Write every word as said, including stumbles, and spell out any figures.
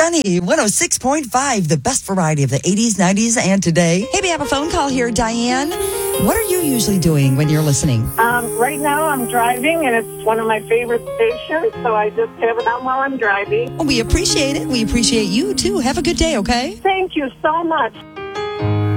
Sunny, one oh six point five, the best variety of the eighties, nineties, and today. Hey, we have a phone call here, Diane. What are you usually doing when you're listening? Um, right now I'm driving, and it's one of my favorite stations, so I just have it on while I'm driving. Well, we appreciate it. We appreciate you, too. Have a good day, okay? Thank you so much.